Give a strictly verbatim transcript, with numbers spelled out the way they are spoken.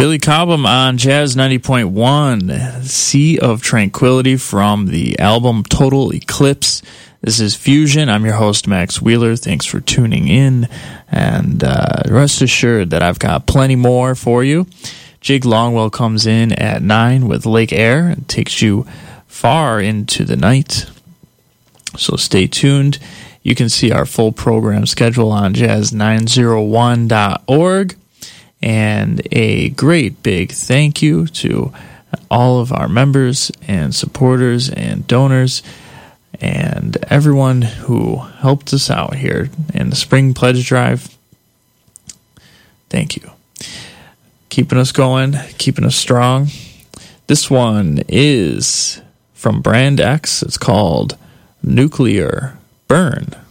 Billy Cobham on Jazz ninety point one, Sea of Tranquility from the album Total Eclipse. This is Fusion. I'm your host, Max Wheeler. Thanks for tuning in, and uh, rest assured that I've got plenty more for you. Jig Longwell comes in at nine with Lake Air and takes you far into the night, so stay tuned. You can see our full program schedule on jazz nine oh one dot org. And a great big thank you to all of our members and supporters and donors and everyone who helped us out here in the Spring Pledge Drive. Thank you. Keeping us going, keeping us strong. This one is from Brand X. It's called Nuclear Burn.